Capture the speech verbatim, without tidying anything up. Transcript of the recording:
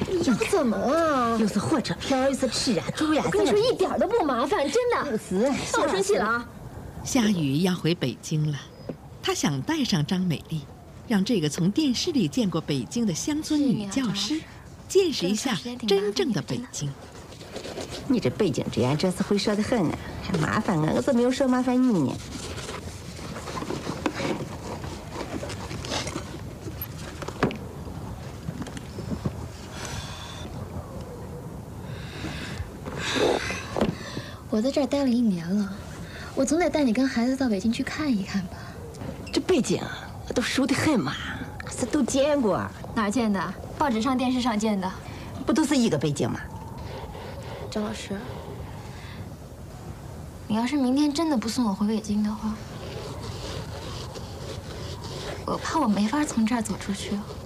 你要怎么啊？ 又是火车票，又是吃啊住呀。 我跟你说，一点都不麻烦，真的。 就是， 让我生气了啊！ 夏雨要回北京了，她想带上张美丽，让这个从电视里见过北京的乡村女教师，见识一下真正的北京。 你这北京这样，这是会说的很啊，还麻烦我，我怎么没有说麻烦你呢？ 我在这儿待了一年了，我总得带你跟孩子到北京去看一看吧。 这北京我都熟得很嘛，这都见过。 哪儿见的？报纸上、电视上见的， 不都是一个北京吗？ 张老师，你要是明天真的不送我回北京的话，我怕我没法从这儿走出去。